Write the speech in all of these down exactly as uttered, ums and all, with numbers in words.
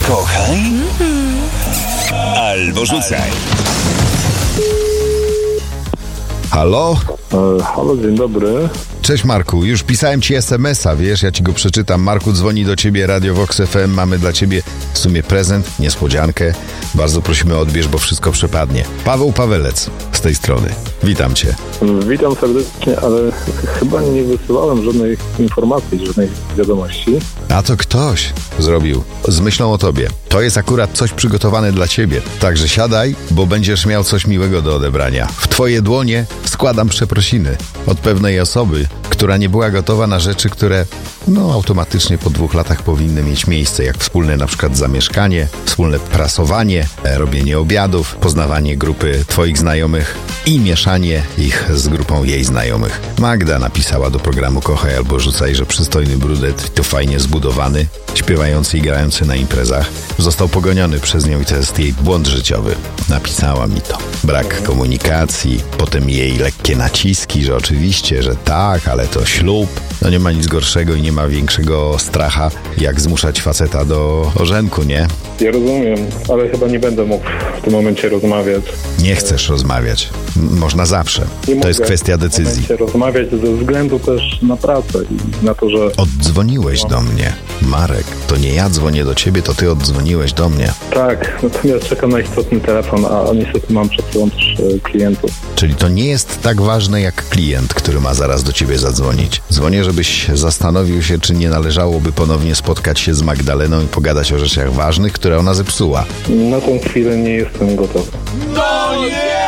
Kochaj albo rzucaj. Halo? E, halo, dzień dobry. Cześć Marku, już pisałem ci es em es a, wiesz, ja ci go przeczytam. Marku, dzwoni do ciebie Radio Vox F M, mamy dla ciebie w sumie prezent, niespodziankę. Bardzo prosimy odbierz, bo wszystko przepadnie. Paweł Pawelec z tej strony. Witam cię. Witam serdecznie, ale chyba nie wysyłałem żadnej informacji, żadnej wiadomości. A to ktoś zrobił z myślą o tobie. To jest akurat coś przygotowane dla ciebie. Także siadaj, bo będziesz miał coś miłego do odebrania. W twoje dłonie składam przeprosiny od pewnej osoby, która nie była gotowa na rzeczy, które no automatycznie po dwóch latach powinny mieć miejsce, jak wspólne na przykład zamieszkanie, wspólne prasowanie, robienie obiadów, poznawanie grupy twoich znajomych i mieszanie ich z grupą jej znajomych. Magda napisała do programu Kochaj albo rzucaj, że przystojny brudet, to fajnie zbudowany, śpiewający i grający na imprezach, został pogoniony przez nią i to jest jej błąd życiowy. Napisała mi to. Brak komunikacji, potem jej lekkie naciski, że oczywiście, że tak, ale to ślub. No nie ma nic gorszego i nie ma większego stracha, jak zmuszać faceta do ożenku, nie? Ja rozumiem, ale chyba nie będę mógł w tym momencie rozmawiać. Nie chcesz rozmawiać. M- można zawsze. Nie to jest mogę kwestia decyzji. w tym momencie rozmawiać ze względu też na pracę i na to, że... Oddzwoniłeś do mnie, Marek. To nie ja dzwonię do ciebie, to ty oddzwoniłeś do mnie. Tak, natomiast czekam na istotny telefon, a niestety mam przed sobą też e, klientów. Czyli to nie jest tak ważne jak klient, który ma zaraz do ciebie zadzwonić. Dzwonię, żebyś zastanowił się, czy nie należałoby ponownie spotkać się z Magdaleną i pogadać o rzeczach ważnych, które ona zepsuła. Na tą chwilę nie jestem gotowy. No nie!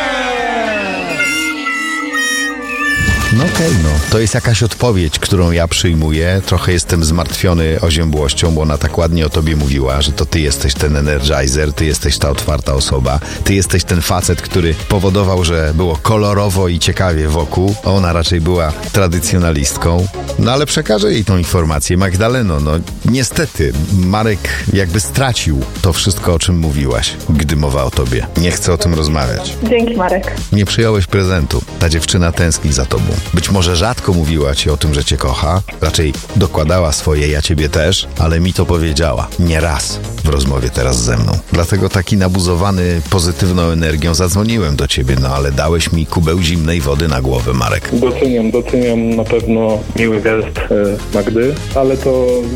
No okej, okay, no. To jest jakaś odpowiedź, którą ja przyjmuję. Trochę jestem zmartwiony oziębłością, bo ona tak ładnie o tobie mówiła, że to ty jesteś ten energizer, ty jesteś ta otwarta osoba, ty jesteś ten facet, który powodował, że było kolorowo i ciekawie wokół. Ona raczej była tradycjonalistką. No ale przekażę jej tą informację. Magdaleno, no niestety Marek jakby stracił to wszystko, o czym mówiłaś, gdy mowa o tobie. Nie chcę o tym rozmawiać. Dzięki, Marek. Nie przyjąłeś prezentu. Ta dziewczyna tęskni za tobą. Być może rzadko mówiła ci o tym, że cię kocha. Raczej dokładała swoje, ja ciebie też, ale mi to powiedziała. Nie raz w rozmowie teraz ze mną. Dlatego taki nabuzowany pozytywną energią zadzwoniłem do ciebie, no ale dałeś mi kubeł zimnej wody na głowę, Marek. Doceniam, doceniam na pewno miły gest e, Magdy, ale to